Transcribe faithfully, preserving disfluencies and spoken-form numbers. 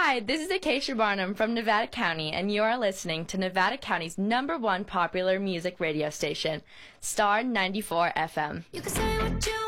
Hi, this is Acacia Barnum from Nevada County, and you are listening to Nevada County's number one popular music radio station, Star ninety-four F M. You can say what you